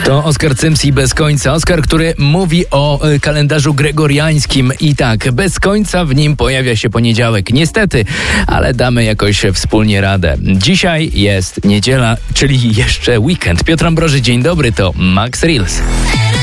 To Oskar Cymsi bez końca. Oskar, który mówi o kalendarzu gregoriańskim i tak, bez końca w nim pojawia się poniedziałek. Niestety, ale damy jakoś wspólnie radę. Dzisiaj jest niedziela, czyli jeszcze weekend. Piotr Ambroży, dzień dobry, to Max Reels.